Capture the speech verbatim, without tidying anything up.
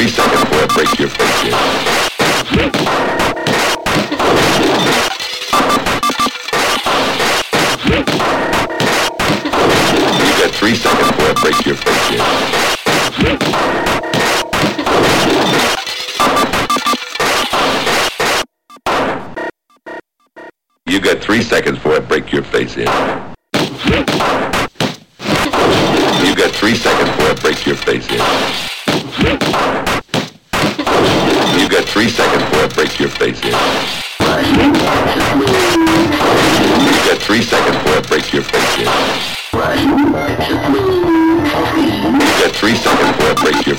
three seconds before it breaks your face in. You got three seconds before it breaks your face in. You got three seconds before it breaks your face in. You got three seconds before it breaks your face in. You got three seconds before it breaks your face in. You got three seconds before it breaks your face in. You got three seconds before it breaks your